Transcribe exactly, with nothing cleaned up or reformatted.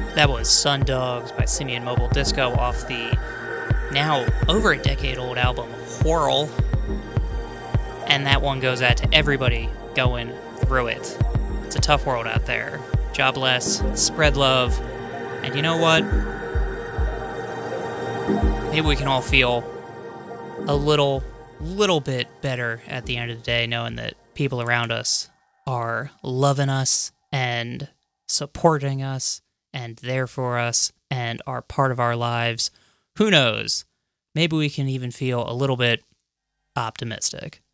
That was Sundogs by Simeon Mobile Disco off the now over a decade old album Whirl. And that one goes out to everybody going through it. It's a tough world out there. Jobless, spread love, and you know what? Maybe we can all feel a little, little bit better at the end of the day knowing that people around us are loving us and supporting us and there for us and are part of our lives. Who knows? Maybe we can even feel a little bit optimistic.